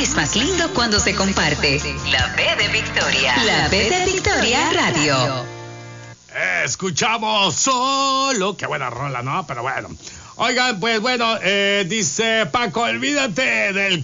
es más lindo cuando se comparte. La B de Victoria. La B de Victoria Radio. Escuchamos solo. Qué buena rola, ¿no? Pero bueno. Oigan, pues bueno, dice Paco, olvídate del